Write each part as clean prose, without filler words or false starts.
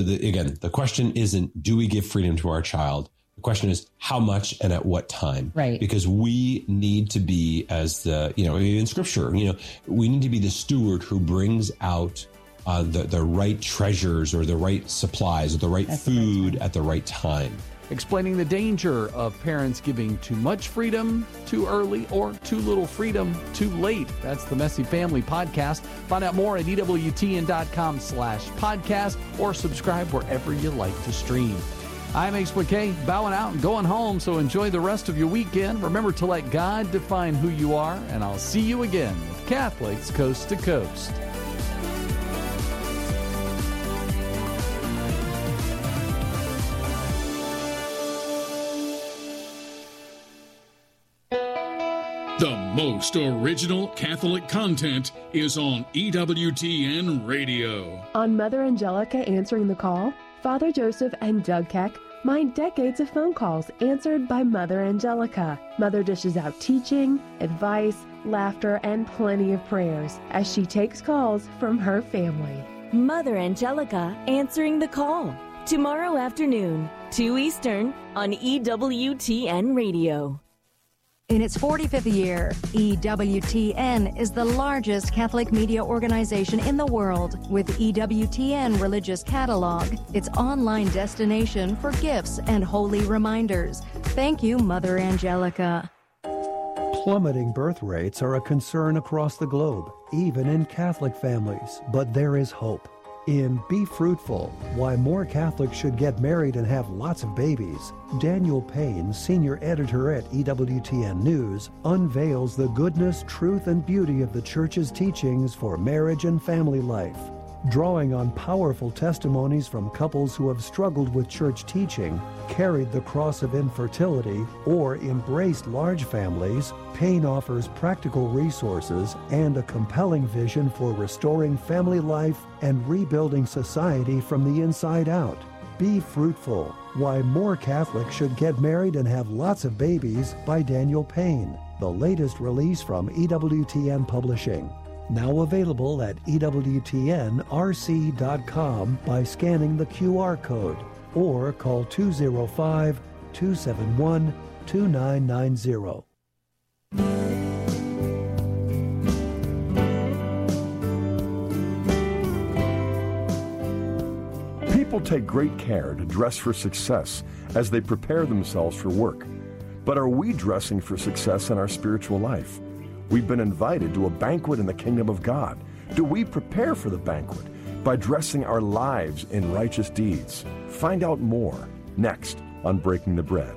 Again, the question isn't, do we give freedom to our child? The question is, how much and at what time? Right. Because we need to be, as in Scripture, we need to be the steward who brings out the right treasures or the right supplies or the right food at the right time. Explaining the danger of parents giving too much freedom too early or too little freedom too late. That's the Messy Family Podcast. Find out more at EWTN.com/podcast or subscribe wherever you like to stream. I'm Ace McKay, bowing out and going home, so enjoy the rest of your weekend. Remember to let God define who you are, and I'll see you again with Catholics Coast to Coast. The most original Catholic content is on EWTN Radio. On Mother Angelica Answering the Call, Father Joseph and Doug Keck mine decades of phone calls answered by Mother Angelica. Mother dishes out teaching, advice, laughter, and plenty of prayers as she takes calls from her family. Mother Angelica Answering the Call. Tomorrow afternoon, 2 Eastern, on EWTN Radio. In its 45th year, EWTN is the largest Catholic media organization in the world, with EWTN Religious Catalog, its online destination for gifts and holy reminders. Thank you, Mother Angelica. Plummeting birth rates are a concern across the globe, even in Catholic families, but there is hope. In Be Fruitful, Why More Catholics Should Get Married and Have Lots of Babies, Daniel Payne, senior editor at EWTN News, unveils the goodness, truth, and beauty of the Church's teachings for marriage and family life. Drawing on powerful testimonies from couples who have struggled with church teaching, carried the cross of infertility, or embraced large families, Payne offers practical resources and a compelling vision for restoring family life and rebuilding society from the inside out. Be Fruitful, Why More Catholics Should Get Married and Have Lots of Babies by Daniel Payne, the latest release from EWTN Publishing. Now available at EWTNRC.com by scanning the QR code or call 205-271-2990. People take great care to dress for success as they prepare themselves for work. But are we dressing for success in our spiritual life? We've been invited to a banquet in the kingdom of God. Do we prepare for the banquet by dressing our lives in righteous deeds? Find out more next on Breaking the Bread.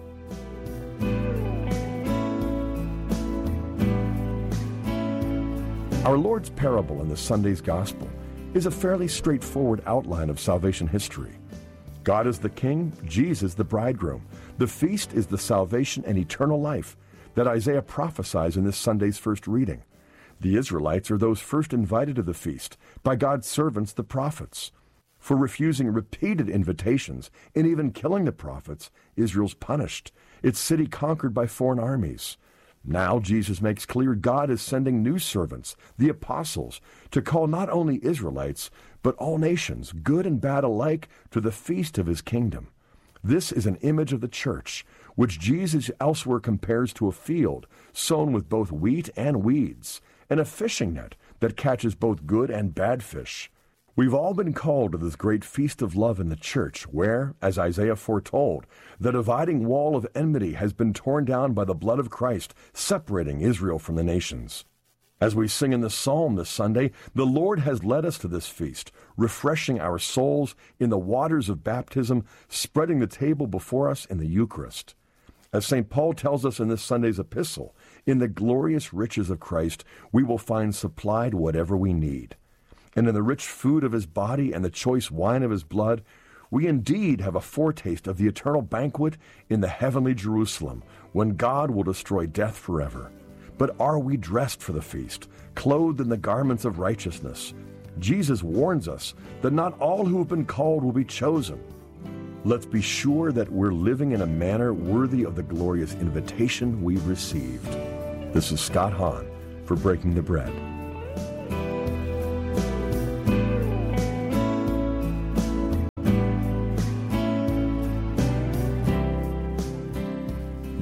Our Lord's parable in this Sunday's Gospel is a fairly straightforward outline of salvation history. God is the King, Jesus the bridegroom. The feast is the salvation and eternal life that Isaiah prophesies in this Sunday's first reading. The Israelites are those first invited to the feast by God's servants, the prophets. For refusing repeated invitations and even killing the prophets, Israel's punished, its city conquered by foreign armies. Now Jesus makes clear God is sending new servants, the apostles, to call not only Israelites, but all nations, good and bad alike, to the feast of his kingdom. This is an image of the church, which Jesus elsewhere compares to a field sown with both wheat and weeds, and a fishing net that catches both good and bad fish. We've all been called to this great feast of love in the church, where, as Isaiah foretold, the dividing wall of enmity has been torn down by the blood of Christ, separating Israel from the nations. As we sing in the psalm this Sunday, the Lord has led us to this feast, refreshing our souls in the waters of baptism, spreading the table before us in the Eucharist. As St. Paul tells us in this Sunday's epistle, in the glorious riches of Christ, we will find supplied whatever we need. And in the rich food of his body and the choice wine of his blood, we indeed have a foretaste of the eternal banquet in the heavenly Jerusalem, when God will destroy death forever. But are we dressed for the feast, clothed in the garments of righteousness? Jesus warns us that not all who have been called will be chosen. Let's be sure that we're living in a manner worthy of the glorious invitation we've received. This is Scott Hahn for Breaking the Bread.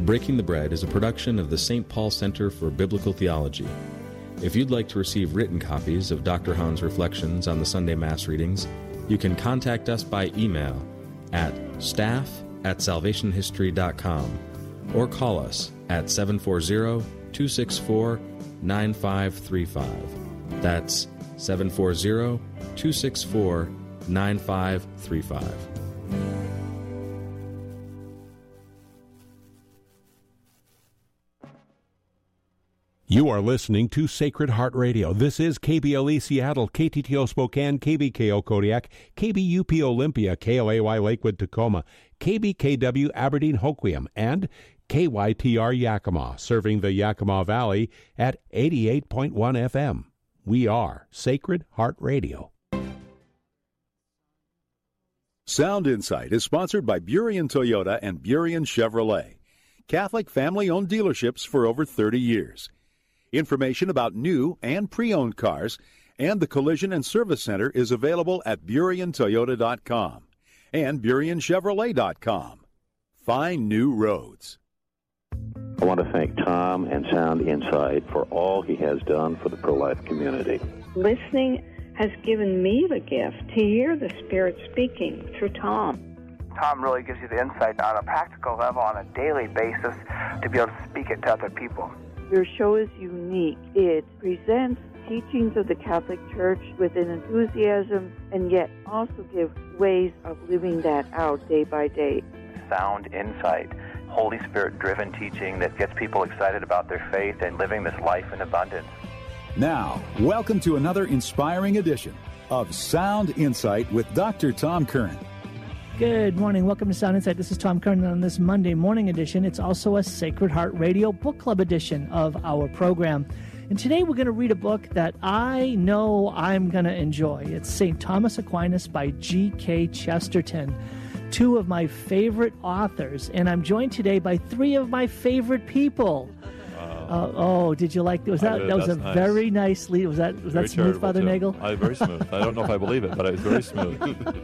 Breaking the Bread is a production of the St. Paul Center for Biblical Theology. If you'd like to receive written copies of Dr. Hahn's reflections on the Sunday Mass readings, you can contact us by email at staff@salvationhistory.com or call us at 740-264-9535. That's 740-264-9535. You are listening to Sacred Heart Radio. This is KBLE Seattle, KTTO Spokane, KBKO Kodiak, KBUP Olympia, KLAY Lakewood Tacoma, KBKW Aberdeen Hoquiam, and KYTR Yakima, serving the Yakima Valley at 88.1 FM. We are Sacred Heart Radio. Sound Insight is sponsored by Burien Toyota and Burien Chevrolet, Catholic family-owned dealerships for over 30 years. Information about new and pre-owned cars and the Collision and Service Center is available at BurienToyota.com and BurienChevrolet.com. Find new roads. I want to thank Tom and Sound Insight for all he has done for the pro-life community. Listening has given me the gift to hear the Spirit speaking through Tom. Tom really gives you the insight on a practical level on a daily basis to be able to speak it to other people. Your show is unique. It presents teachings of the Catholic Church with an enthusiasm and yet also gives ways of living that out day by day. Sound Insight, Holy Spirit-driven teaching that gets people excited about their faith and living this life in abundance. Now, welcome to another inspiring edition of Sound Insight with Dr. Tom Curran. Good morning. Welcome to Sound Insight. This is Tom Curran on this Monday morning edition. It's also a Sacred Heart Radio Book Club edition of our program. And today we're going to read a book that I know I'm going to enjoy. It's St. Thomas Aquinas by G.K. Chesterton, two of my favorite authors. And I'm joined today by three of my favorite people. Did you like that? That was a nice. Very nice lead. Was that smooth, Father Nagel? Very smooth. I don't know if I believe it, but it was very smooth.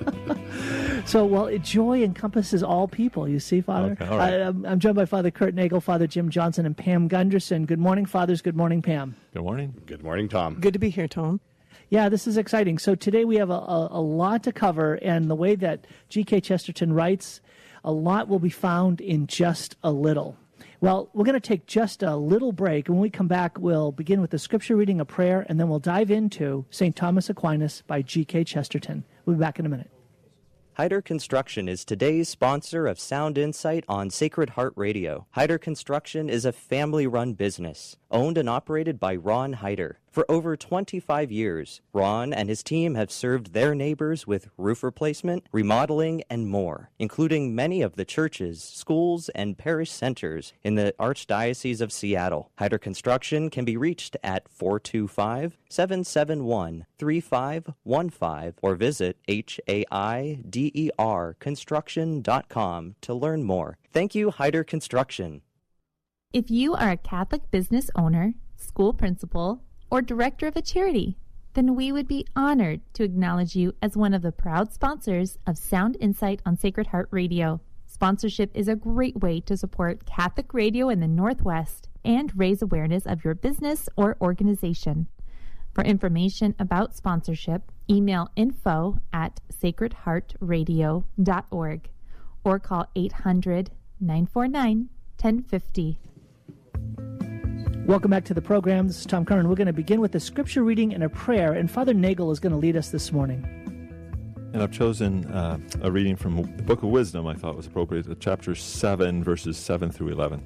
So, joy encompasses all people, you see, Father? Okay, all right. I'm joined by Father Kurt Nagel, Father Jim Johnson, and Pam Gunderson. Good morning, Fathers. Good morning, Pam. Good morning. Good morning, Tom. Good to be here, Tom. Yeah, this is exciting. So today we have a lot to cover, and the way that G.K. Chesterton writes, a lot will be found in just a little. Well, we're going to take just a little break. When we come back, we'll begin with the scripture reading, a prayer, and then we'll dive into St. Thomas Aquinas by G.K. Chesterton. We'll be back in a minute. Hyder Construction is today's sponsor of Sound Insight on Sacred Heart Radio. Hyder Construction is a family-run business, owned and operated by Ron Hyder. For over 25 years, Ron and his team have served their neighbors with roof replacement, remodeling, and more, including many of the churches, schools, and parish centers in the Archdiocese of Seattle. Hyder Construction can be reached at 425-771-3515 or visit HAIDERconstruction.com to learn more. Thank you, Hyder Construction. If you are a Catholic business owner, school principal, or director of a charity, then we would be honored to acknowledge you as one of the proud sponsors of Sound Insight on Sacred Heart Radio. Sponsorship is a great way to support Catholic radio in the Northwest and raise awareness of your business or organization. For information about sponsorship, email info@sacredheartradio.org or call 800-949-1050. Welcome back to the program. This is Tom Curran. We're going to begin with a scripture reading and a prayer, and Father Nagel is going to lead us this morning. And I've chosen a reading from the Book of Wisdom I thought was appropriate, chapter 7, verses 7 through 11.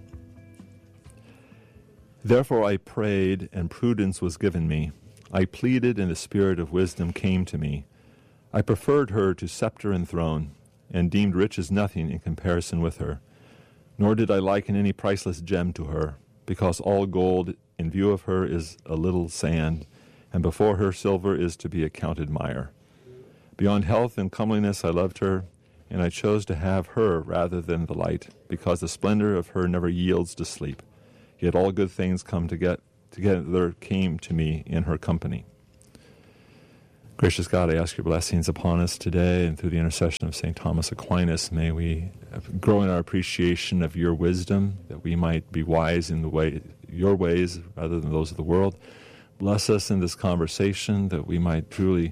Therefore I prayed, and prudence was given me. I pleaded, and the spirit of wisdom came to me. I preferred her to scepter and throne, and deemed riches nothing in comparison with her. Nor did I liken any priceless gem to her, because all gold in view of her is a little sand, and before her silver is to be accounted mire. Beyond health and comeliness I loved her, and I chose to have her rather than the light, because the splendor of her never yields to sleep. Yet all good things come together came to me in her company. Gracious God, I ask your blessings upon us today, and through the intercession of St. Thomas Aquinas, may we grow in our appreciation of your wisdom, that we might be wise in your ways rather than those of the world. Bless us in this conversation, that we might truly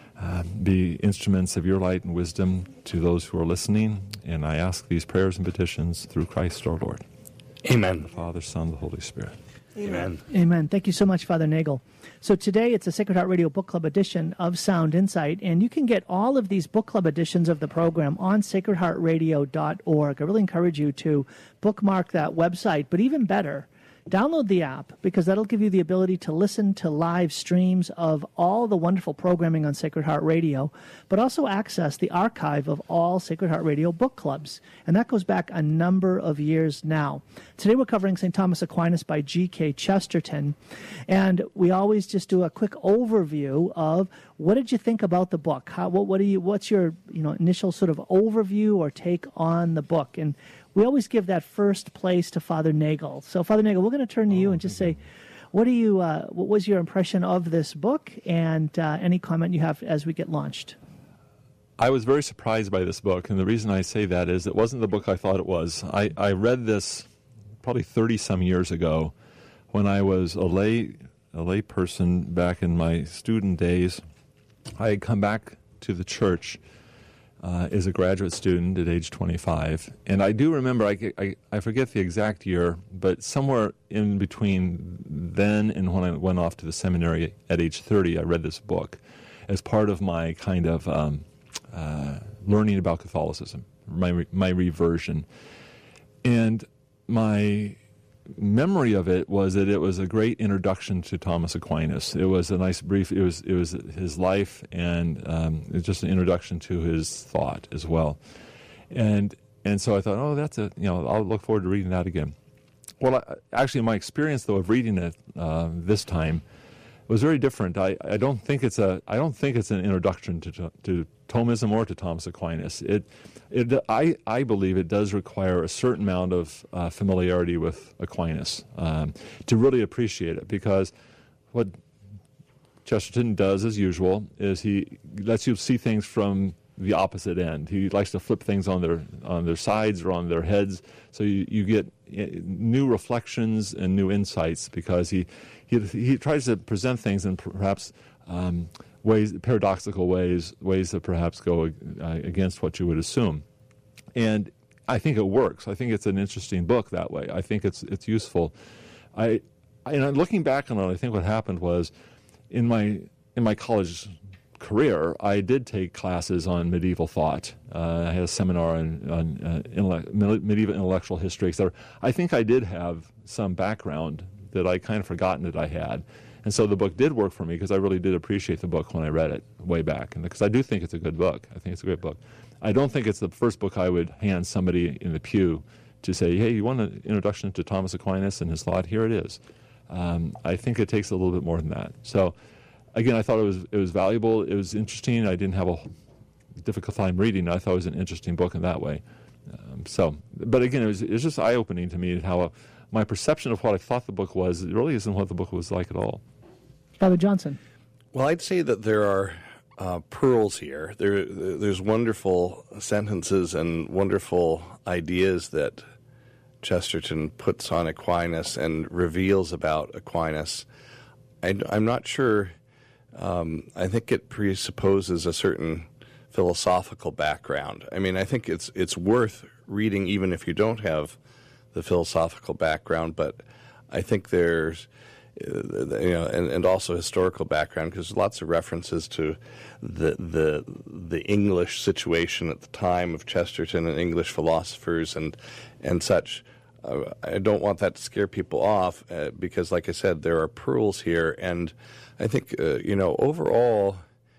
be instruments of your light and wisdom to those who are listening. And I ask these prayers and petitions through Christ our Lord. Amen. The Father, Son, and the Holy Spirit. Amen. Amen. Thank you so much, Father Nagel. So today it's a Sacred Heart Radio Book Club edition of Sound Insight, and you can get all of these book club editions of the program on sacredheartradio.org. I really encourage you to bookmark that website, but even better, download the app, because that'll give you the ability to listen to live streams of all the wonderful programming on Sacred Heart Radio, but also access the archive of all Sacred Heart Radio book clubs. And that goes back a number of years now. Today we're covering St. Thomas Aquinas by G.K. Chesterton. And we always just do a quick overview of what did you think about the book? What's your initial sort of overview or take on the book? And we always give that first place to Father Nagel. So, Father Nagel, we're going to turn to you and just say, what was your impression of this book, and any comment you have as we get launched? I was very surprised by this book, and the reason I say that is it wasn't the book I thought it was. I read this probably 30-some years ago when I was a lay person back in my student days. I had come back to the church as a graduate student at age 25. And I do remember, I forget the exact year, but somewhere in between then and when I went off to the seminary at age 30, I read this book as part of my kind of learning about Catholicism, my reversion. And my memory of it was that it was a great introduction to Thomas Aquinas. It was a nice brief, it was his life, and it was just an introduction to his thought as well. And so I thought, I'll look forward to reading that again. Well, actually, my experience though of reading it this time was very different. I don't think it's an introduction to Thomism or to Thomas Aquinas. I believe it does require a certain amount of familiarity with Aquinas to really appreciate it, because what Chesterton does, as usual, is he lets you see things from the opposite end. He likes to flip things on their sides or on their heads, so you get new reflections and new insights, because he tries to present things in perhaps paradoxical ways that perhaps go against what you would assume. And I think it works. I think it's an interesting book that way. I think it's useful. And looking back on it, I think what happened was in my college career, I did take classes on medieval thought. I had a seminar on medieval intellectual history, etc. I think I did have some background that I kind of forgotten that I had. And so the book did work for me, because I really did appreciate the book when I read it way back. And because I do think it's a good book. I think it's a great book. I don't think it's the first book I would hand somebody in the pew to say, hey, you want an introduction to Thomas Aquinas and his thought? Here it is. I think it takes a little bit more than that. So, again, I thought it was valuable. It was interesting. I didn't have a difficult time reading it. I thought it was an interesting book in that way. But again, it was just eye-opening to me how my perception of what I thought the book was, it really isn't what the book was like at all. Father Johnson. Well, I'd say that there are pearls here. There's wonderful sentences and wonderful ideas that Chesterton puts on Aquinas and reveals about Aquinas. I'm not sure. I think it presupposes a certain philosophical background. I mean, I think it's worth reading even if you don't have the philosophical background, but I think there's and also historical background, because there's lots of references to the English situation at the time of Chesterton and English philosophers and such. I don't want that to scare people off, because, like I said, there are pearls here, and I think overall,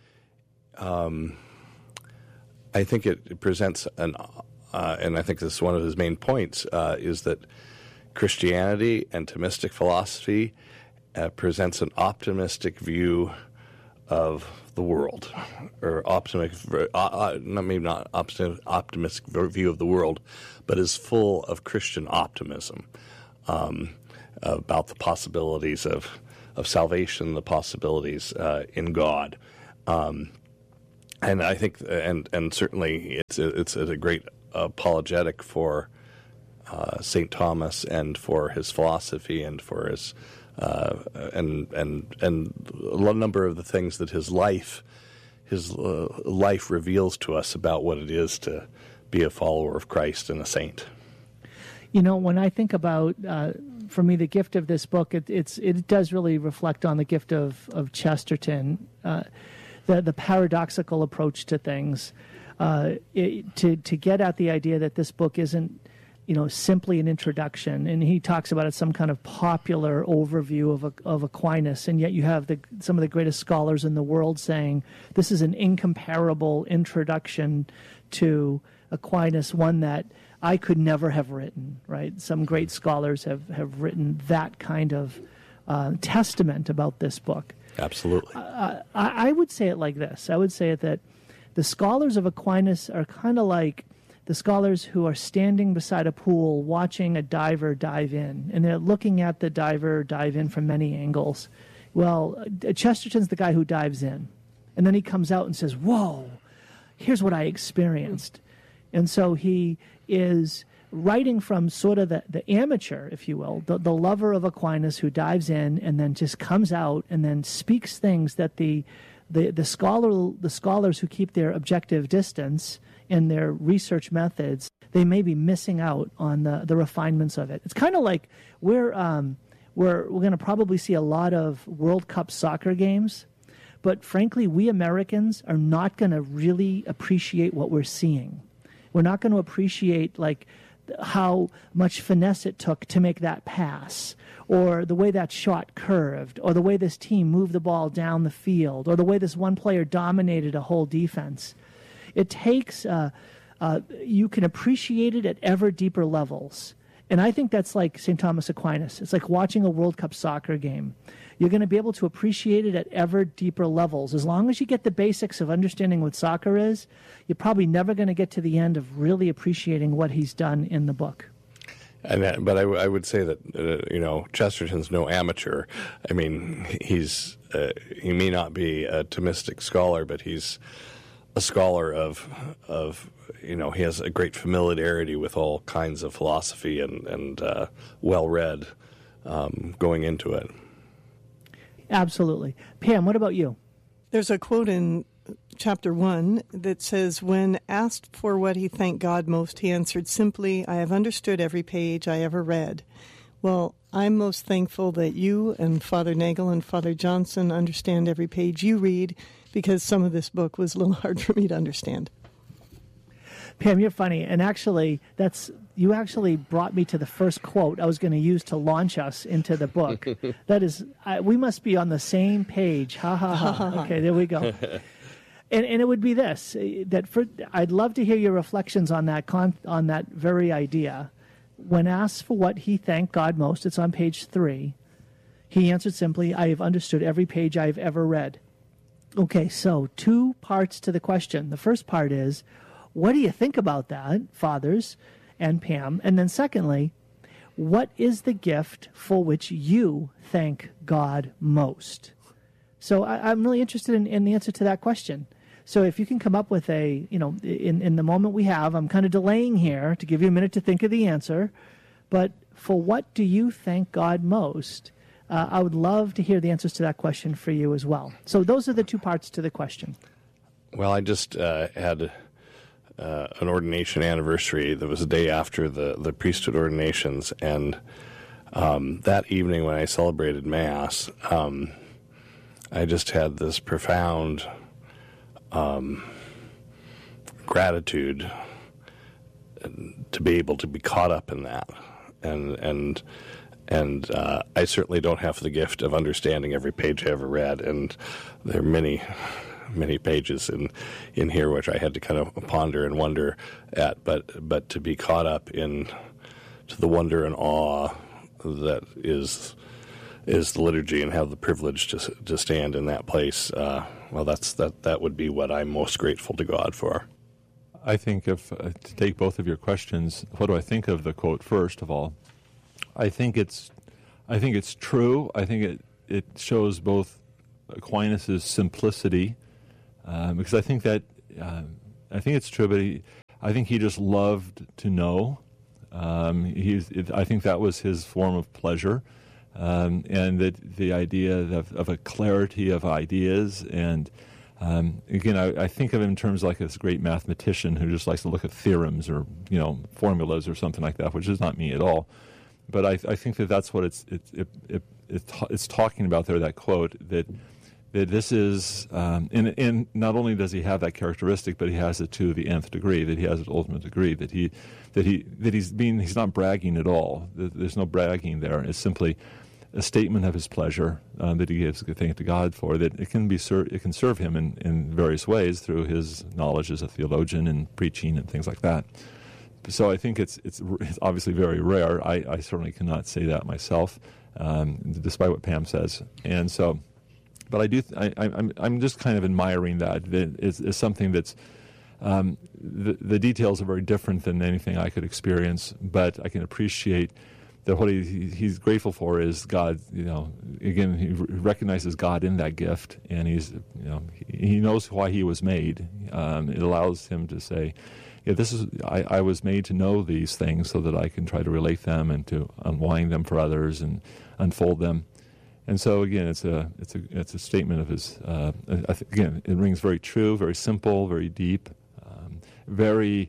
I think it presents and I think this is one of his main points, is that Christianity and Thomistic philosophy presents an optimistic view of the world, or optimistic view of the world, but is full of Christian optimism about the possibilities of salvation, the possibilities in God. And I think, and certainly, it's a great apologetic for St. Thomas and for his philosophy and for his and a number of the things that his life reveals to us about what it is to be a follower of Christ and a saint. You know, when I think about, for me, the gift of this book, it does really reflect on the gift of Chesterton. The paradoxical approach to things, to get at the idea that this book isn't, simply an introduction, and he talks about it some kind of popular overview of Aquinas, and yet you have some of the greatest scholars in the world saying this is an incomparable introduction to Aquinas, one that I could never have written. Right? Some great scholars have written that kind of testament about this book. Absolutely. I would say it like this. I would say it that the scholars of Aquinas are kind of like the scholars who are standing beside a pool watching a diver dive in, and they're looking at the diver dive in from many angles. Well, Chesterton's the guy who dives in, and then he comes out and says, "Whoa, here's what I experienced." And so he is writing from sort of the amateur, if you will, the lover of Aquinas who dives in and then just comes out and then speaks things that the scholars who keep their objective distance in their research methods, they may be missing out on the refinements of it. It's kind of like we're going to probably see a lot of World Cup soccer games, but frankly, we Americans are not going to really appreciate what we're seeing. We're not going to appreciate how much finesse it took to make that pass, or the way that shot curved, or the way this team moved the ball down the field, or the way this one player dominated a whole defense. It takes, you can appreciate it at ever deeper levels. And I think that's like St. Thomas Aquinas. It's like watching a World Cup soccer game. You're going to be able to appreciate it at ever deeper levels. As long as you get the basics of understanding what soccer is, you're probably never going to get to the end of really appreciating what he's done in the book. But I would say that Chesterton's no amateur. I mean, he may not be a Thomistic scholar, but he's a scholar of he has a great familiarity with all kinds of philosophy and well read going into it. Absolutely. Pam, what about you? There's a quote in chapter 1 that says, when asked for what he thanked God most, he answered simply, "I have understood every page I ever read." Well, I'm most thankful that you and Father Nagel and Father Johnson understand every page you read, because some of this book was a little hard for me to understand. Pam, you're funny, and actually, you actually brought me to the first quote I was going to use to launch us into the book. That is, we must be on the same page. Ha ha ha. Okay, there we go. And it would be this: I'd love to hear your reflections on that very idea. When asked for what he thanked God most, it's on page 3. He answered simply, "I have understood every page I have ever read." Okay, so 2 parts to the question. The first part is, what do you think about that, fathers and Pam? And then secondly, what is the gift for which you thank God most? So I'm really interested in the answer to that question. So if you can come up with in the moment we have, I'm kind of delaying here to give you a minute to think of the answer, but for what do you thank God most? I would love to hear the answers to that question for you as well. So those are the 2 parts to the question. Well, I just had an ordination anniversary that was the day after the priesthood ordinations, and that evening when I celebrated Mass, I just had this profound gratitude to be able to be caught up in that, and I certainly don't have the gift of understanding every page I ever read, and there are many pages in here which I had to kind of ponder and wonder at, but to be caught up to the wonder and awe that is the liturgy, and have the privilege to stand in that place, well, that would be what I'm most grateful to God for. I think to take both of your questions, what do I think of the quote first of all? I think it's true. I think it shows both Aquinas' simplicity because I think I think it's true, but I think he just loved to know. I think that was his form of pleasure, and that the idea of a clarity of ideas. And again, I think of him in terms like this great mathematician who just likes to look at theorems or formulas or something like that, which is not me at all. But I think that's what it's talking about there. That quote that this is, and not only does he have that characteristic, but he has it to the nth degree. That he has an ultimate degree. He's not bragging at all. There's no bragging there. It's simply a statement of his pleasure that he gives a thing to God for. That it can serve him in various ways through his knowledge as a theologian and preaching and things like that. So I think it's obviously very rare. I certainly cannot say that myself, despite what Pam says. And so. But I do. I'm just kind of admiring that. It's something that's the details are very different than anything I could experience. But I can appreciate that what he's grateful for is God. Again, he recognizes God in that gift, and he knows why he was made. It allows him to say, "Yeah, this is I was made to know these things so that I can try to relate them and to unwind them for others and unfold them." And so again, it's a statement of his. Again, it rings very true, very simple, very deep, very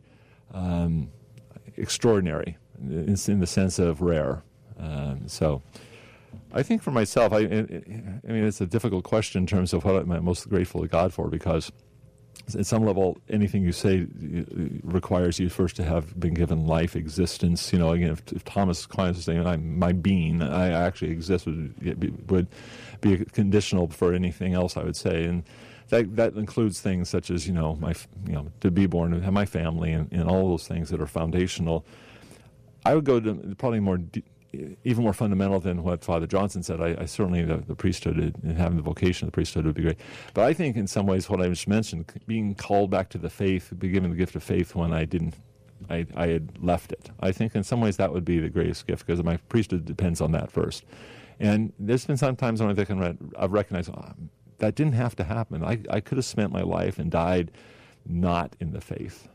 extraordinary. It's in the sense of rare. So, I think for myself, I mean, it's a difficult question in terms of what I'm most grateful to God for, because at some level, anything you say requires you first to have been given life, existence. Again, if Thomas Aquinas was saying, my being, I actually exist, would be conditional for anything else, I would say. And that includes things such as, to be born, to have my family, and all those things that are foundational. I would go to probably even more fundamental than what Father Johnson said. I certainly, the priesthood and having the vocation of the priesthood would be great. But I think in some ways what I just mentioned, being called back to the faith, be given the gift of faith when I had left it. I think in some ways that would be the greatest gift, because my priesthood depends on that first. And there's been some times when I've recognized that didn't have to happen. I could have spent my life and died not in the faith.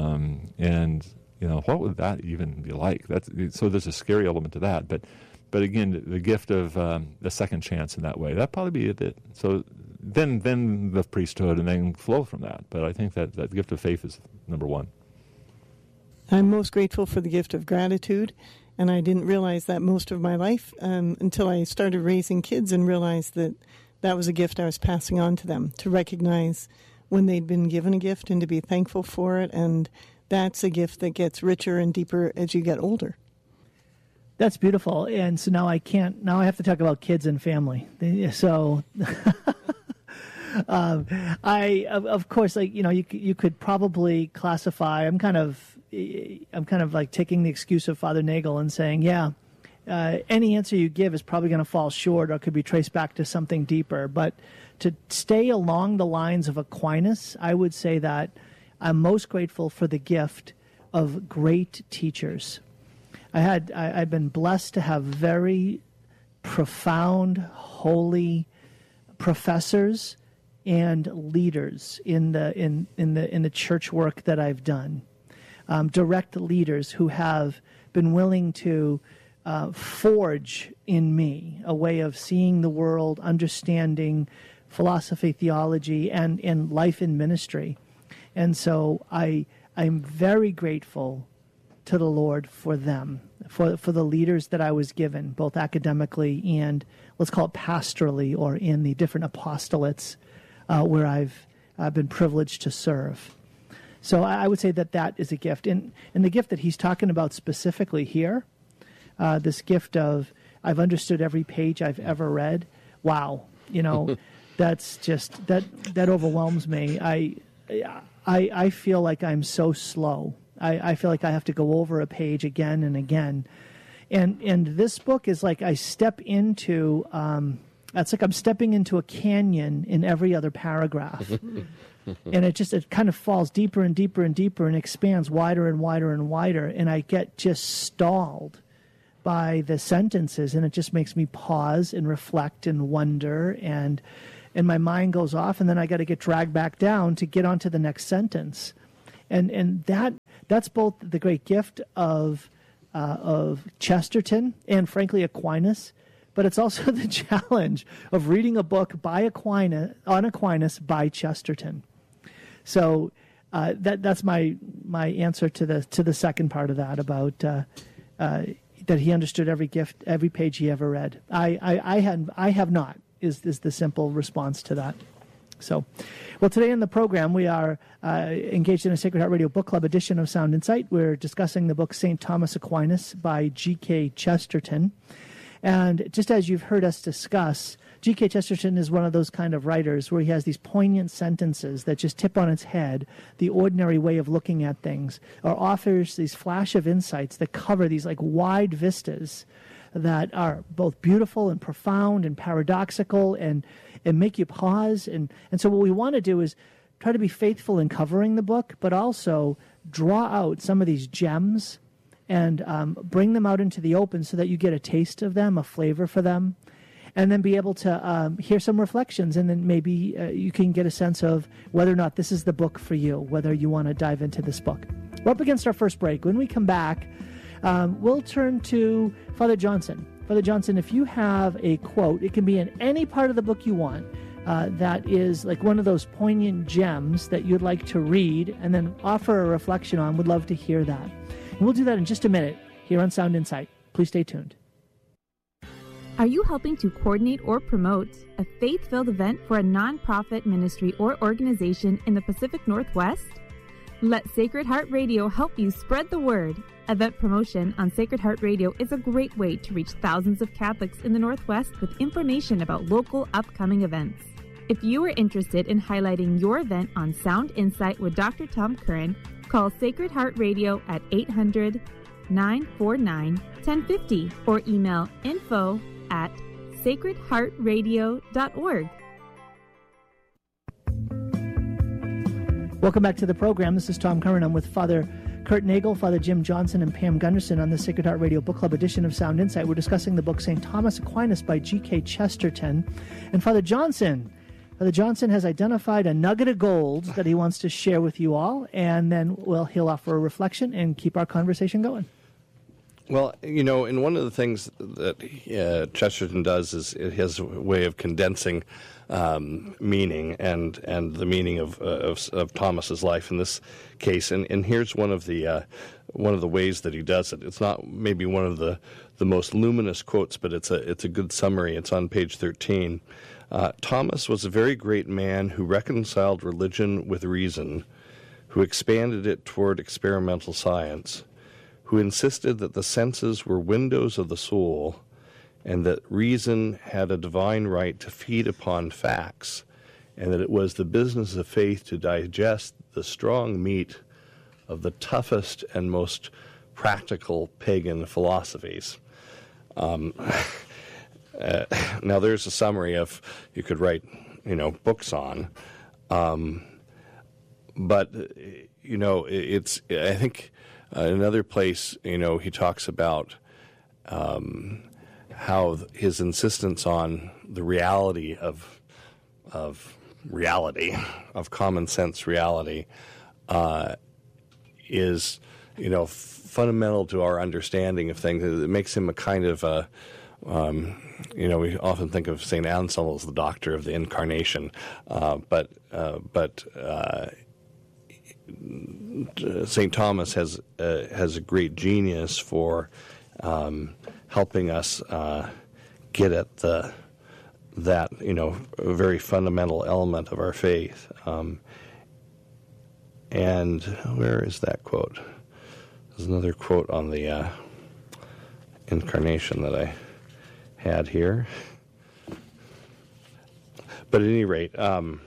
What would that even be like? So there's a scary element to that. But again, the gift of the second chance in that way, that'd probably be it. So then the priesthood, and then flow from that. But I think that gift of faith is number one. I'm most grateful for the gift of gratitude, and I didn't realize that most of my life until I started raising kids and realized that was a gift I was passing on to them, to recognize when they'd been given a gift and to be thankful for it. And that's a gift that gets richer and deeper as you get older. That's beautiful. And so now I have to talk about kids and family. So of course, you could probably classify, I'm kind of like taking the excuse of Father Nagel and saying, any answer you give is probably going to fall short or could be traced back to something deeper. But to stay along the lines of Aquinas, I would say that I'm most grateful for the gift of great teachers. I've been blessed to have very profound, holy professors and leaders in the church work that I've done. Direct leaders who have been willing to forge in me a way of seeing the world, understanding philosophy, theology, and life in ministry. And so I'm very grateful to the Lord for them, for the leaders that I was given, both academically and, let's call it pastorally, or in the different apostolates where I've been privileged to serve. So I would say that is a gift. And the gift that he's talking about specifically here, this gift of, I've understood every page I've ever read. Wow. That's just, that overwhelms me. I feel like I'm so slow. I feel like I have to go over a page again and again. And this book is like I step into, it's like I'm stepping into a canyon in every other paragraph. And it kind of falls deeper and deeper and deeper and expands wider and wider and wider. And I get just stalled by the sentences, and it just makes me pause and reflect and wonder. And and my mind goes off, and then I got to get dragged back down to get onto the next sentence. And that's both the great gift of Chesterton and, frankly, Aquinas, but it's also the challenge of reading a book by Aquinas by Chesterton. So that's my answer to the second part of that, about that he understood every page he ever read. I have not, is the simple response to that. So, well, today in the program, we are engaged in a Sacred Heart Radio Book Club edition of Sound Insight. We're discussing the book St. Thomas Aquinas by G.K. Chesterton. And just as you've heard us discuss, G.K. Chesterton is one of those kind of writers where he has these poignant sentences that just tip on its head the ordinary way of looking at things, or offers these flash of insights that cover these like wide vistas that are both beautiful and profound and paradoxical and make you pause. And so what we want to do is try to be faithful in covering the book, but also draw out some of these gems and bring them out into the open so that you get a taste of them, a flavor for them, and then be able to hear some reflections, and then maybe you can get a sense of whether or not this is the book for you, whether you want to dive into this book. We're up against our first break. When we come back, we'll turn to Father Johnson. Father Johnson, if you have a quote, it can be in any part of the book you want, that is like one of those poignant gems that you'd like to read and then offer a reflection on. We'd love to hear that. And we'll do that in just a minute here on Sound Insight. Please stay tuned. Are you helping to coordinate or promote a faith-filled event for a nonprofit ministry or organization in the Pacific Northwest? Let Sacred Heart Radio help you spread the word. Event promotion on Sacred Heart Radio is a great way to reach thousands of Catholics in the Northwest with information about local upcoming events. If you are interested in highlighting your event on Sound Insight with Dr. Tom Curran, call Sacred Heart Radio at 800-949-1050 or email info@sacredheartradio.org. Welcome back to the program. This is Tom Curran. I'm with Father Kurt Nagel, Father Jim Johnson, and Pam Gunderson on the Sacred Heart Radio Book Club edition of Sound Insight. We're discussing the book St. Thomas Aquinas by G.K. Chesterton. And Father Johnson has identified a nugget of gold that he wants to share with you all, and then he'll offer a reflection and keep our conversation going. Well, and one of the things that Chesterton does is it has a way of condensing meaning and the meaning of Thomas's life in this case. And here's one of the ways that he does it. It's not maybe one of the most luminous quotes, but it's a good summary. It's on page 13. Thomas was a very great man who reconciled religion with reason, who expanded it toward experimental science, who insisted that the senses were windows of the soul, and that reason had a divine right to feed upon facts, and that it was the business of faith to digest the strong meat of the toughest and most practical pagan philosophies. Now, there's a summary of you could write, books on, but it's I think another place he talks about how his insistence on the reality of reality, of common sense reality, is fundamental to our understanding of things. It makes him a kind of we often think of St. Anselm as the doctor of the incarnation, but St. Thomas has a great genius for helping us get at that very fundamental element of our faith. And where is that quote? There's another quote on the incarnation that I had here. But at any rate, here,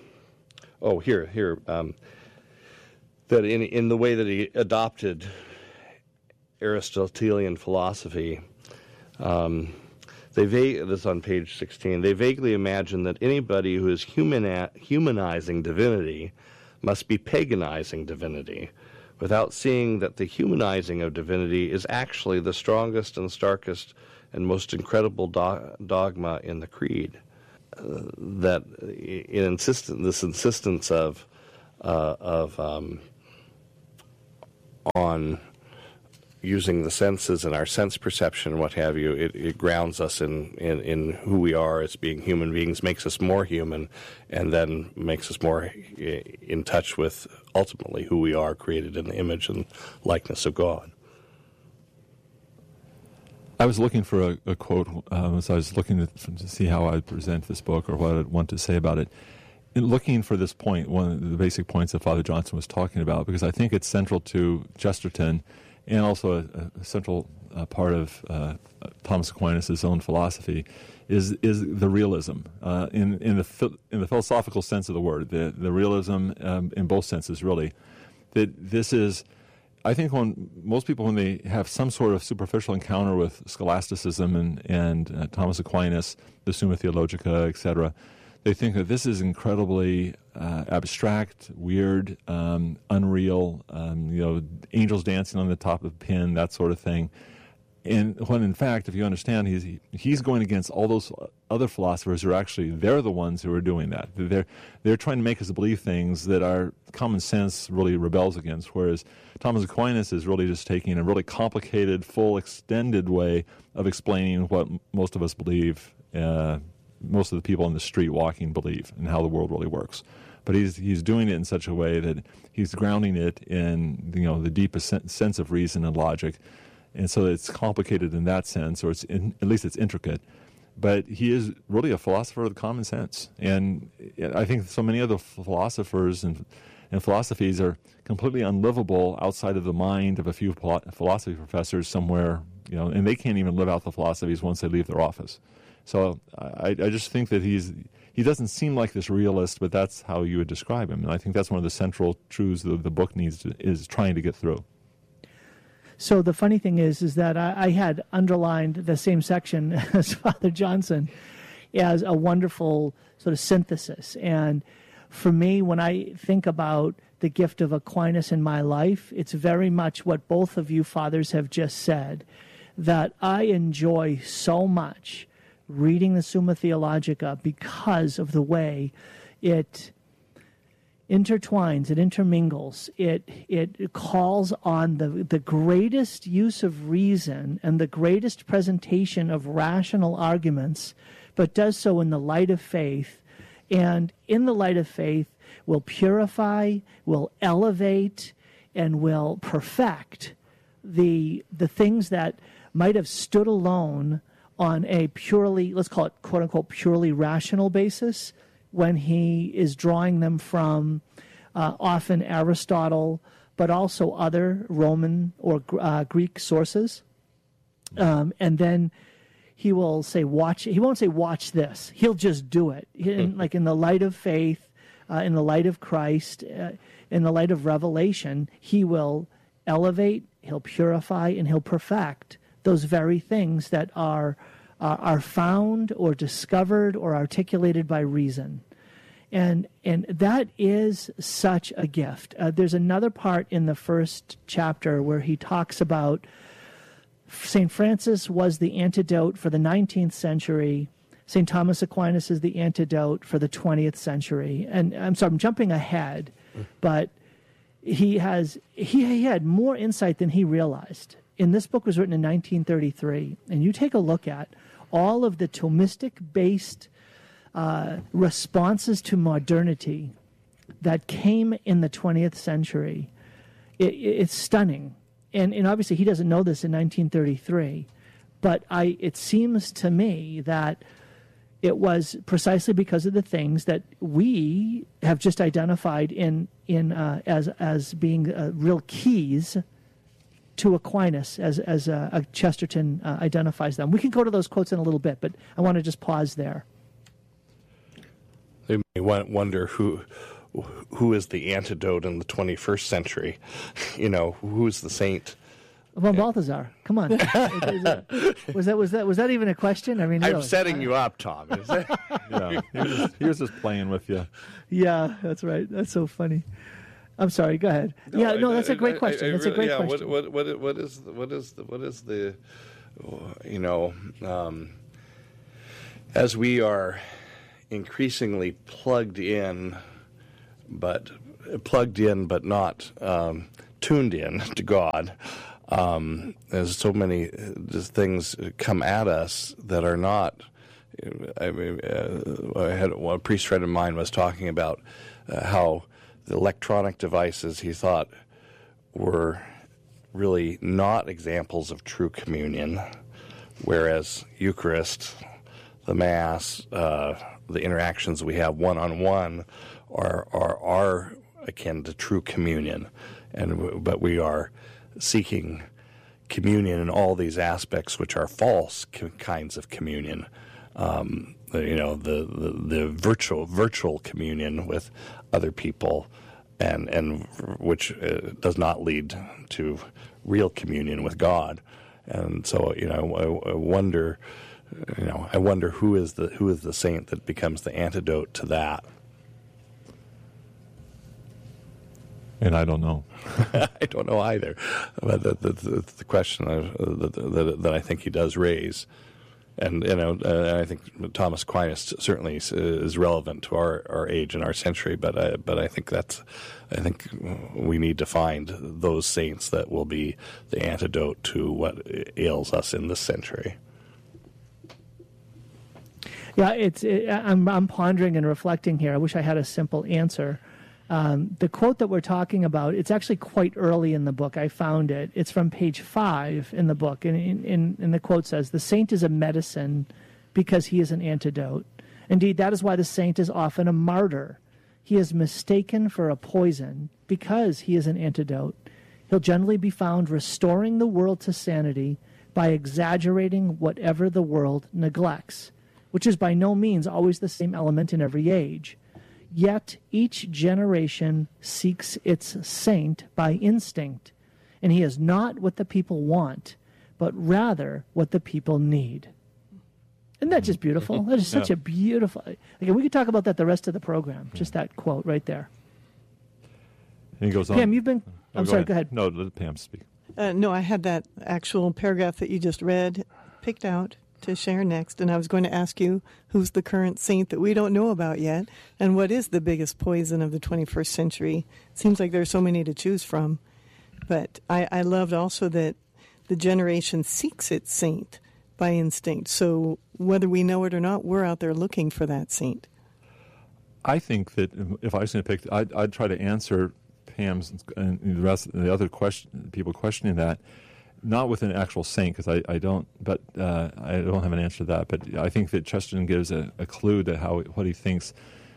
that in the way that he adopted Aristotelian philosophy, this is on page 16, they vaguely imagine that anybody who is humanizing divinity must be paganizing divinity, without seeing that the humanizing of divinity is actually the strongest and starkest and most incredible dogma in the creed. this insistence on using the senses and our sense perception and what have you, it grounds us in who we are as being human beings, makes us more human, and then makes us more in touch with ultimately who we are, created in the image and likeness of God. I was looking for a quote as I was looking to see how I'd present this book or what I'd want to say about it. In looking for this point, one of the basic points that Father Johnson was talking about, because I think it's central to Chesterton and also a central part of Thomas Aquinas' own philosophy, is the realism in the philosophical sense of the word, the realism in both senses, really. That this is, I think, when most people, when they have some sort of superficial encounter with scholasticism and Thomas Aquinas, the Summa Theologica, etc., they think that this is incredibly abstract, weird, unreal, angels dancing on the top of a pin, that sort of thing. And when in fact, if you understand, he's going against all those other philosophers who are actually, they're the ones who are doing that. They're trying to make us believe things that our common sense really rebels against, whereas Thomas Aquinas is really just taking a really complicated, full, extended way of explaining what most of us believe, most of the people on the street walking believe, and how the world really works. But he's doing it in such a way that he's grounding it in the deepest sense of reason and logic. And so it's complicated in that sense, or at least it's intricate. But he is really a philosopher of the common sense. And I think so many other philosophers and philosophies are completely unlivable outside of the mind of a few philosophy professors somewhere, and they can't even live out the philosophies once they leave their office. So I just think that he doesn't seem like this realist, but that's how you would describe him. And I think that's one of the central truths that the book is trying to get through. So the funny thing is that I had underlined the same section as Father Johnson as a wonderful sort of synthesis. And for me, when I think about the gift of Aquinas in my life, it's very much what both of you fathers have just said, that I enjoy so much reading the Summa Theologica because of the way it intertwines, it intermingles, it calls on the greatest use of reason and the greatest presentation of rational arguments, but does so in the light of faith. And in the light of faith will purify, will elevate, and will perfect the things that might have stood alone on a purely, let's call it quote-unquote purely rational basis, when he is drawing them from often Aristotle, but also other Roman or Greek sources. And then he will say, watch. He won't say, watch this. He'll just do it. Like in the light of faith, in the light of Christ, in the light of revelation, he will elevate, he'll purify, and he'll perfect those very things that are found or discovered or articulated by reason. And that is such a gift. There's another part in the first chapter where he talks about St. Francis was the antidote for the 19th century. St. Thomas Aquinas is the antidote for the 20th century. And I'm sorry, I'm jumping ahead, but he had more insight than he realized. And this book was written in 1933. And you take a look at all of the Thomistic-based responses to modernity that came in the 20th century. It's stunning. And obviously he doesn't know this in 1933, but it seems to me that it was precisely because of the things that we have just identified as being real keys to Aquinas, as Chesterton identifies them. We can go to those quotes in a little bit, but I want to just pause there. They may wonder who is the antidote in the 21st century. Who's the saint? Well, Balthazar. Come on. Was that even a question? I mean, I'm really. setting you up, Tom. He was just playing with you. Yeah, that's right. That's so funny. I'm sorry. Go ahead. That's a great question. That's a great question. What is the as we are increasingly plugged in, but not tuned in to God. There's so many things come at us that are not. I had a priest friend of mine was talking about how the electronic devices he thought were really not examples of true communion, whereas Eucharist, the Mass, the interactions we have one-on-one are akin to true communion, but we are seeking communion in all these aspects, which are false kinds of communion. The virtual communion with other people, and which does not lead to real communion with God. And so, I wonder who is the saint that becomes the antidote to that. And I don't know. I don't know either. But the question that I think he does raise, and I think Thomas Aquinas certainly is relevant to our age and our century. But I think we need to find those saints that will be the antidote to what ails us in this century. Yeah, I'm pondering and reflecting here. I wish I had a simple answer. The quote that we're talking about, it's actually quite early in the book. I found it. It's from page 5 in the book. And the quote says, "The saint is a medicine because he is an antidote. Indeed, that is why the saint is often a martyr. He is mistaken for a poison because he is an antidote. He'll generally be found restoring the world to sanity by exaggerating whatever the world neglects, which is by no means always the same element in every age. Yet each generation seeks its saint by instinct, and he is not what the people want, but rather what the people need." Isn't that just beautiful? That is such a beautiful... Again, we could talk about that the rest of the program, just that quote right there. And he goes on. Pam, you've been... I'm sorry, go ahead. No, let Pam speak. No, I had that actual paragraph that you just read picked out to share next, and I was going to ask you who's the current saint that we don't know about yet, and what is the biggest poison of the 21st century. It seems like there's so many to choose from, but I loved also that the generation seeks its saint by instinct, so whether we know it or not, we're out there looking for that saint. I think that if I was going to pick, I'd try to answer Pam's and the rest of the other people questioning that, not with an actual saint, because I don't have an answer to that. But I think that Chesterton gives a clue to what he thinks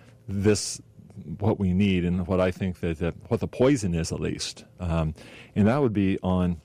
what we need, and what I think that what the poison is, at least. And that would be on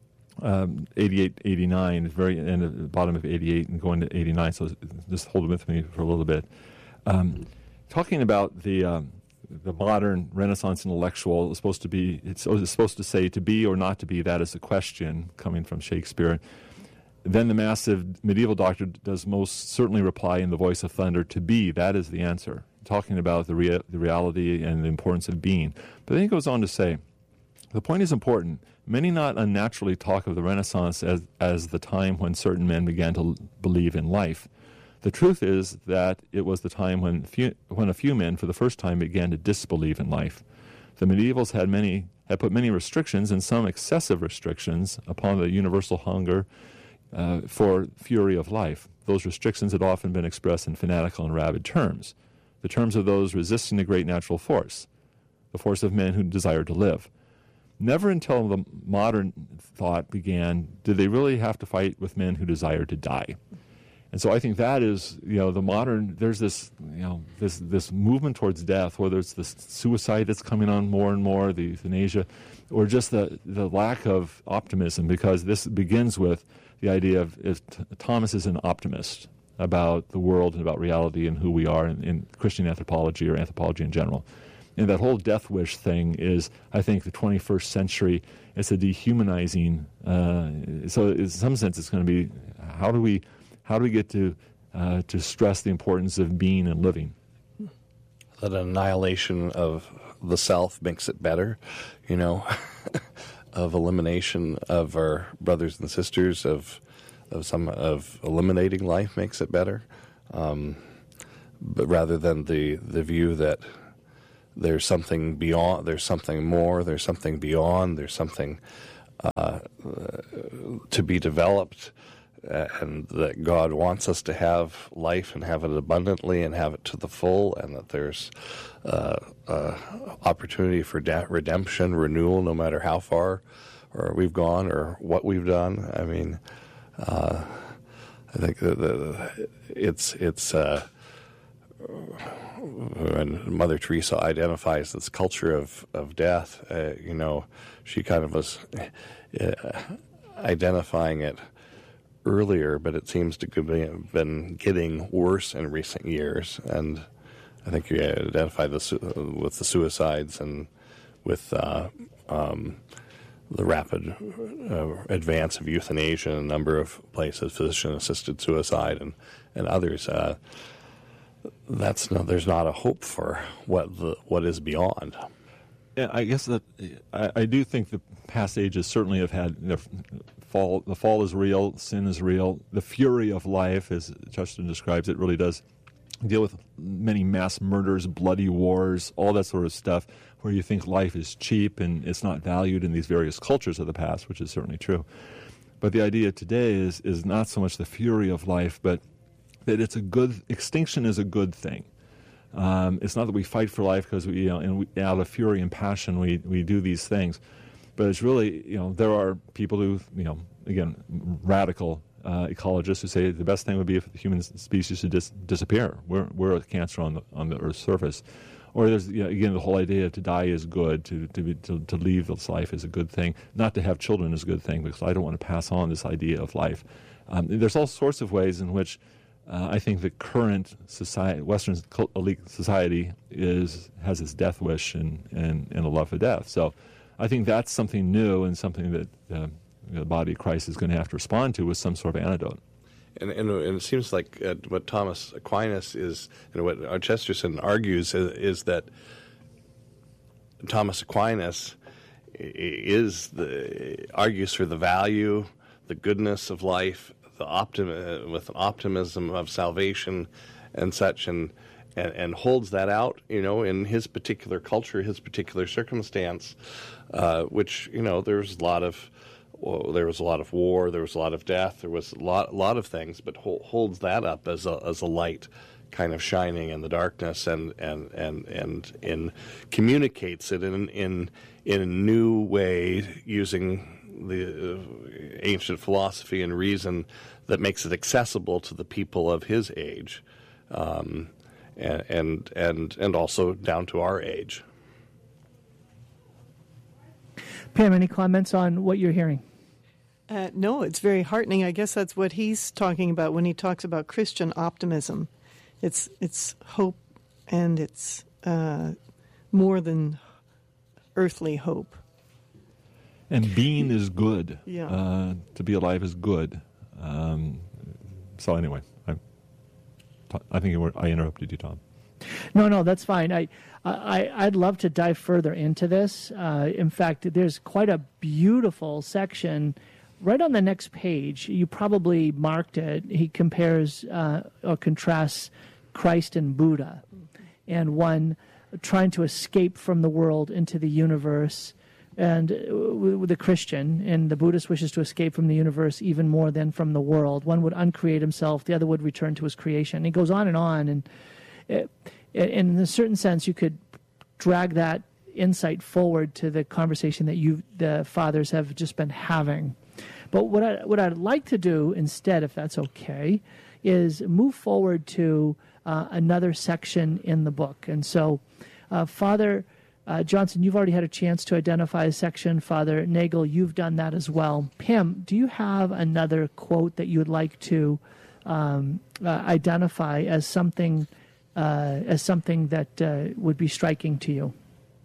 88, 89, very end of the bottom of 88 and going to 89. So just hold it with me for a little bit. Talking about the modern Renaissance intellectual is supposed to be, it's supposed to say, to be or not to be, that is a question, coming from Shakespeare. Then the massive medieval doctor does most certainly reply in the voice of thunder, to be, that is the answer, talking about the reality and the importance of being. But then he goes on to say, the point is important. Many not unnaturally talk of the Renaissance as the time when certain men began to believe in life. The truth is that it was the time when a few men for the first time began to disbelieve in life. The medievals had put many restrictions, and some excessive restrictions, upon the universal hunger for fury of life. Those restrictions had often been expressed in fanatical and rabid terms, the terms of those resisting the great natural force, the force of men who desired to live. Never until the modern thought began did they really have to fight with men who desired to die. And so I think that is, the modern, there's this, this movement towards death, whether it's the suicide that's coming on more and more, the euthanasia, or just the lack of optimism, because this begins with the idea of Thomas is an optimist about the world and about reality and who we are in Christian anthropology or anthropology in general. And that whole death wish thing is, I think, the 21st century. It's a dehumanizing. So in some sense, it's going to be, how do we get to stress the importance of being and living? That annihilation of the self makes it better, of elimination of our brothers and sisters, of eliminating life makes it better. but rather than the view that there's something beyond, there's something more, there's something beyond, there's something to be developed, and that God wants us to have life and have it abundantly and have it to the full, and that there's opportunity for redemption, renewal, no matter how far or we've gone or what we've done. I mean, I think it's when Mother Teresa identifies this culture of death, she kind of was identifying it earlier, but it seems to have been getting worse in recent years. And I think you identify this with the suicides and with the rapid advance of euthanasia in a number of places, physician-assisted suicide and others. There's not a hope for what is beyond. Yeah, I guess that I do think the past ages certainly have had fall. The fall is real. Sin is real. The fury of life, as Chesterton describes it, really does deal with many mass murders, bloody wars, all that sort of stuff, where you think life is cheap and it's not valued in these various cultures of the past, which is certainly true. But the idea today is not so much the fury of life, but that extinction is a good thing. It's not that we fight for life because out of fury and passion we do these things, but it's really, there are people who, again, radical ecologists who say the best thing would be if the human species should disappear. We're a cancer on the Earth's surface. Or there's again the whole idea to die is good, to leave this life is a good thing, not to have children is a good thing because I don't want to pass on this idea of life. There's all sorts of ways in which I think the current society, Western elite society, has its death wish and a love for death. So I think that's something new and something that the body of Christ is going to have to respond to with some sort of antidote. And it seems like what Thomas Aquinas is, and what Chesterton argues is that Thomas Aquinas argues for the value, the goodness of life, with an optimism of salvation and such, and holds that out, in his particular culture, his particular circumstance, which there was a lot of war, there was a lot of death, there was a lot of things, but holds that up as a light kind of shining in the darkness, and communicates it in a new way using the ancient philosophy and reason that makes it accessible to the people of his age, and also down to our age. Pam, any comments on what you're hearing? No, it's very heartening. I guess that's what he's talking about when he talks about Christian optimism. It's hope, and it's more than earthly hope. And being is good. Yeah. To be alive is good. So anyway, I think I interrupted you, Tom. No, that's fine. I'd love to dive further into this. In fact, there's quite a beautiful section right on the next page. You probably marked it. He compares or contrasts Christ and Buddha, and one trying to escape from the world into the universe, and with the Christian, and the Buddhist wishes to escape from the universe even more than from the world. One would uncreate himself, the other would return to his creation. And he goes on, and in a certain sense, you could drag that insight forward to the conversation that the fathers have just been having. But what I'd like to do instead, if that's okay, is move forward to another section in the book. And so, Father Johnson, you've already had a chance to identify a section. Father Nagel, you've done that as well. Pam, do you have another quote that you would like to identify as something that would be striking to you?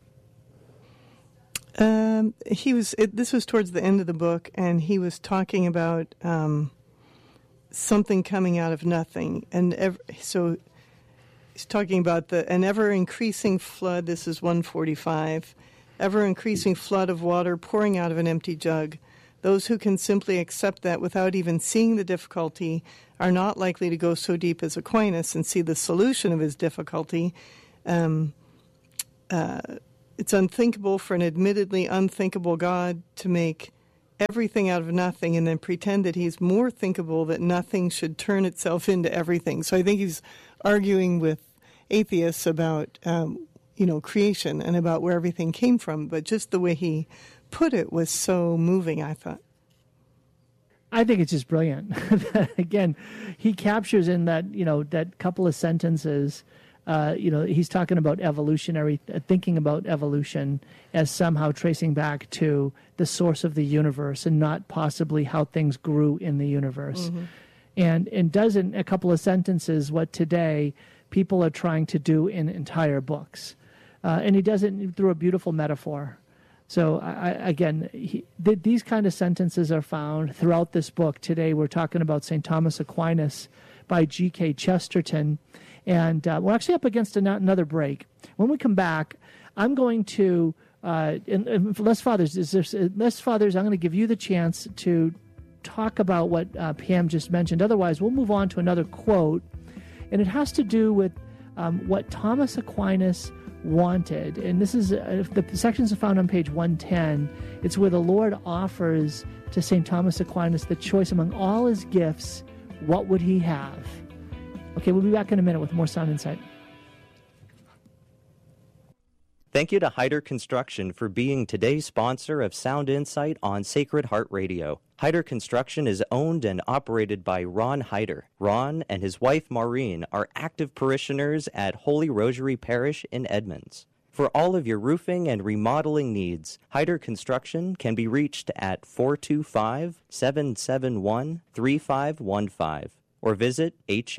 This was towards the end of the book, and he was talking about something coming out of nothing, and so he's talking about an ever-increasing flood. This is 145. Ever-increasing flood of water pouring out of an empty jug. Those who can simply accept that without even seeing the difficulty are not likely to go so deep as Aquinas and see the solution of his difficulty. It's unthinkable for an admittedly unthinkable God to make everything out of nothing and then pretend that he's more thinkable, that nothing should turn itself into everything. So I think he's arguing with atheists about, creation and about where everything came from. But just the way he put it was so moving, I thought. I think it's just brilliant. Again, he captures in that, that couple of sentences, he's talking about thinking about evolution as somehow tracing back to the source of the universe and not possibly how things grew in the universe. Mm-hmm. And does in a couple of sentences what today people are trying to do in entire books. And he does it through a beautiful metaphor. So, these kind of sentences are found throughout this book. Today we're talking about St. Thomas Aquinas by G.K. Chesterton. And we're actually up against another break. When we come back, I'm going to, Les Fathers, I'm going to give you the chance to talk about what Pam just mentioned. Otherwise, we'll move on to another quote. And it has to do with what Thomas Aquinas wanted. And this is, the sections are found on page 110. It's where the Lord offers to St. Thomas Aquinas the choice among all his gifts. What would he have? Okay, we'll be back in a minute with more Sound Insight. Thank you to Hyder Construction for being today's sponsor of Sound Insight on Sacred Heart Radio. Hyder Construction is owned and operated by Ron Hyder. Ron and his wife Maureen are active parishioners at Holy Rosary Parish in Edmonds. For all of your roofing and remodeling needs, Hyder Construction can be reached at 425-771-3515 or visit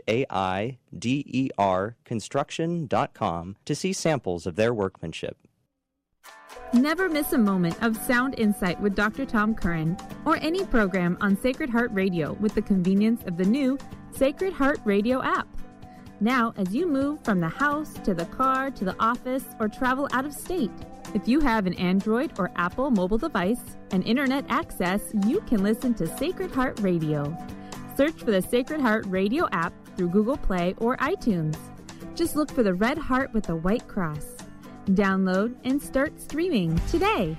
HAIDERconstruction.com to see samples of their workmanship. Never miss a moment of Sound Insight with Dr. Tom Curran or any program on Sacred Heart Radio with the convenience of the new Sacred Heart Radio app. Now, as you move from the house to the car to the office or travel out of state, if you have an Android or Apple mobile device and internet access, you can listen to Sacred Heart Radio. Search for the Sacred Heart Radio app through Google Play or iTunes. Just look for the red heart with the white cross. Download and start streaming today.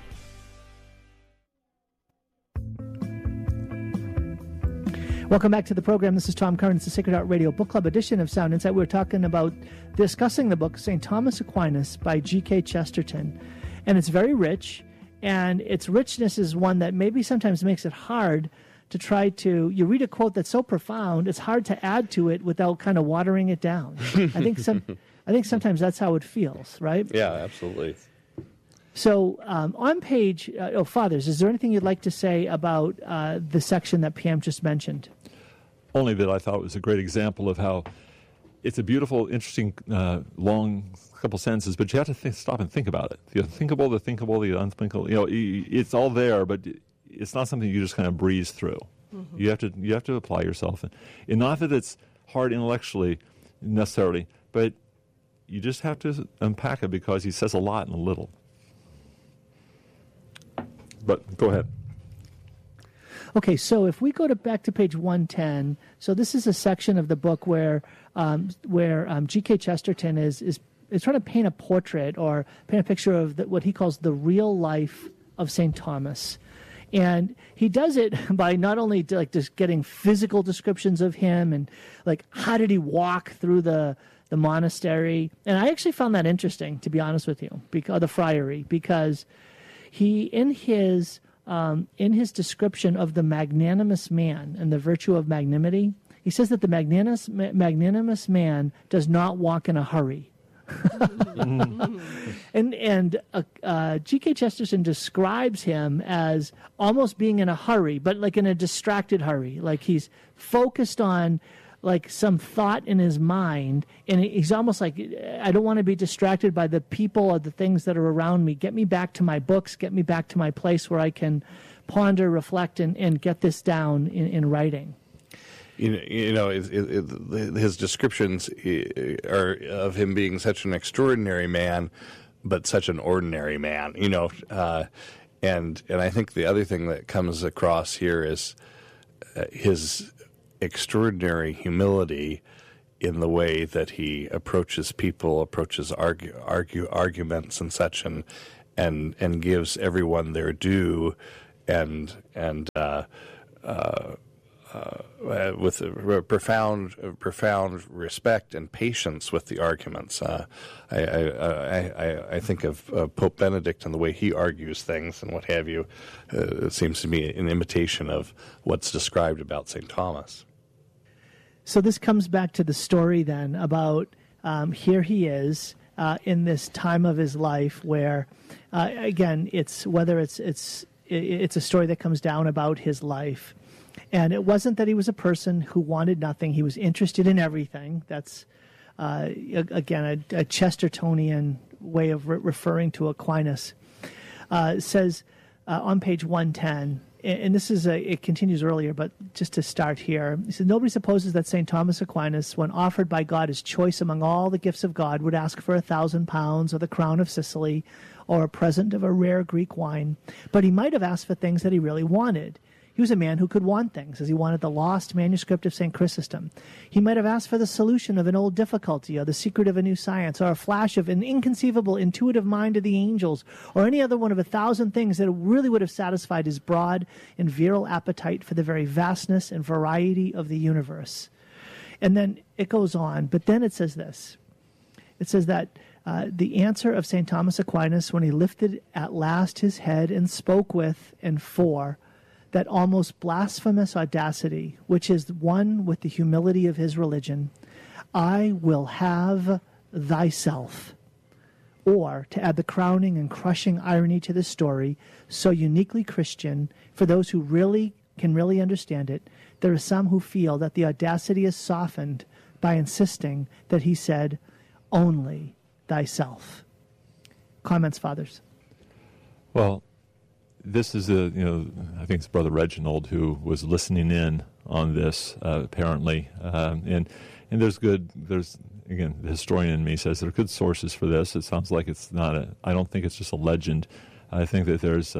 Welcome back to the program. This is Tom Curran. It's the Sacred Heart Radio Book Club edition of Sound Insight. We're talking about discussing the book St. Thomas Aquinas by G.K. Chesterton. And it's very rich, and its richness is one that maybe sometimes makes it hard to try to, you read a quote that's so profound, it's hard to add to it without kind of watering it down. I think sometimes that's how it feels, right? Yeah, absolutely. So on page, Fathers, is there anything you'd like to say about the section that Pam just mentioned? Only that I thought it was a great example of how it's a beautiful, interesting, long couple sentences, but you have to stop and think about it. The unthinkable, the thinkable, the unthinkable, it's all there, but it's not something you just kind of breeze through. Mm-hmm. You have to apply yourself, and not that it's hard intellectually necessarily, but you just have to unpack it because he says a lot in a little. But go ahead. Okay, so if we go back to page 110, so this is a section of the book where G.K. Chesterton is trying to paint a portrait or paint a picture of what he calls the real life of St. Thomas. And he does it by not only just getting physical descriptions of him and how did he walk through the monastery. And I actually found that interesting, to be honest with you, because the friary, because he in his description of the magnanimous man and the virtue of magnanimity, he says that the magnanimous man does not walk in a hurry. and G.K. Chesterton describes him as almost being in a hurry, but in a distracted hurry. He's focused on some thought in his mind, and he's almost I don't want to be distracted by the people or the things that are around me. Get me back to my books, get me back to my place where I can ponder, reflect, and get this down in writing. His descriptions are of him being such an extraordinary man, but such an ordinary man. And I think the other thing that comes across here is his extraordinary humility in the way that he approaches people, approaches arguments and such, and gives everyone their due, and with a profound respect and patience with the arguments. I think of Pope Benedict and the way he argues things and what have you. It seems to me an imitation of what's described about St. Thomas. So this comes back to the story then about here he is in this time of his life where, again, it's a story that comes down about his life. And it wasn't that he was a person who wanted nothing. He was interested in everything. That's, again, a Chestertonian way of referring to Aquinas. It says on page 110, and this is it continues earlier, but just to start here, he said, nobody supposes that St. Thomas Aquinas, when offered by God his choice among all the gifts of God, would ask for 1,000 pounds or the crown of Sicily or a present of a rare Greek wine. But he might have asked for things that he really wanted. He was a man who could want things, as he wanted the lost manuscript of St. Chrysostom. He might have asked for the solution of an old difficulty, or the secret of a new science, or a flash of an inconceivable intuitive mind of the angels, or any other one of 1,000 things that really would have satisfied his broad and virile appetite for the very vastness and variety of the universe. And then it goes on, but then it says this. It says that the answer of St. Thomas Aquinas, when he lifted at last his head and spoke with and for that almost blasphemous audacity, which is one with the humility of his religion, I will have thyself. Or, to add the crowning and crushing irony to the story, so uniquely Christian, for those who can really understand it, there are some who feel that the audacity is softened by insisting that he said, only thyself. Comments, fathers? Well, this is I think it's Brother Reginald who was listening in on this, apparently, and there's again, the historian in me says there are good sources for this. It sounds like it's not I don't think it's just a legend. I think that there's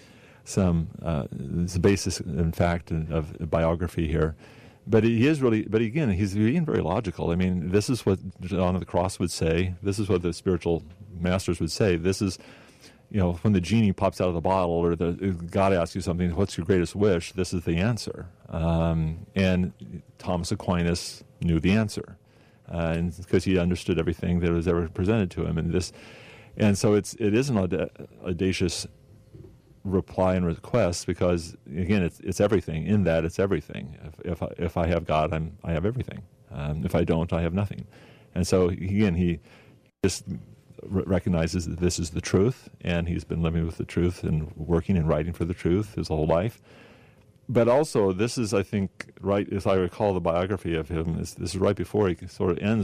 there's a basis, in fact, of biography here. But he's being very logical. I mean, this is what John of the Cross would say. This is what the spiritual masters would say. This is, when the genie pops out of the bottle, or God asks you something, what's your greatest wish? This is the answer. And Thomas Aquinas knew the answer, and because he understood everything that was ever presented to him. And so it is an audacious reply and request, because again, it's everything. In that, it's everything. If I have God, I have everything. If I don't, I have nothing. And so again, he just recognizes that this is the truth, and he's been living with the truth and working and writing for the truth his whole life. But also, this is, I think, right, as I recall the biography of him, this is right before he sort of ends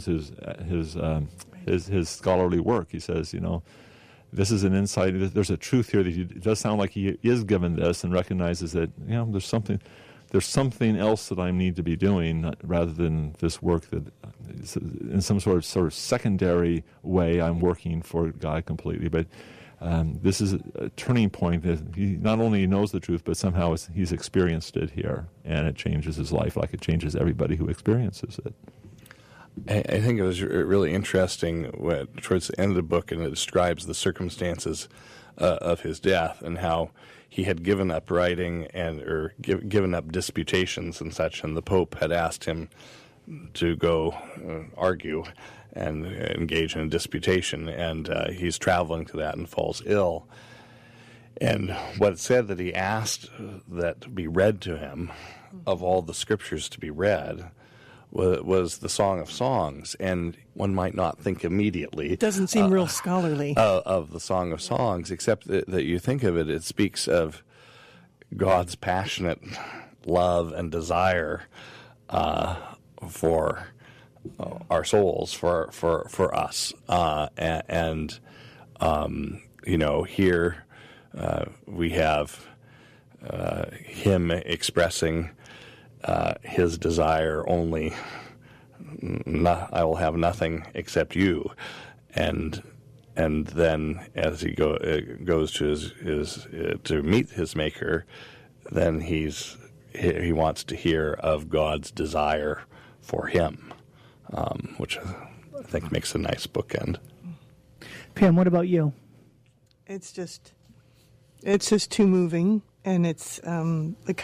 his scholarly work. He says, this is an insight. There's a truth here that it does sound like he is given this, and recognizes that there's something else that I need to be doing, rather than this work that in some sort of secondary way I'm working for God completely. But this is a turning point that he not only knows the truth, but somehow he's experienced it here, and it changes his life like it changes everybody who experiences it. I think it was really interesting towards the end of the book, and it describes the circumstances of his death, and how he had given up writing or given up disputations and such, and the Pope had asked him to go argue and engage in a disputation, and he's traveling to that and falls ill. And what it said that he asked that be read to him, of all the scriptures to be read, was the Song of Songs. And one might not think immediately. It doesn't seem real scholarly. Of the Song of Songs, except that you think of it, it speaks of God's passionate love and desire for our souls, for us. Here we have him expressing his desire only, I will have nothing except you. And And then as he goes to his to meet his Maker, then he wants to hear of God's desire for him, which I think makes a nice bookend. Pam, what about you? It's just too moving, and it's the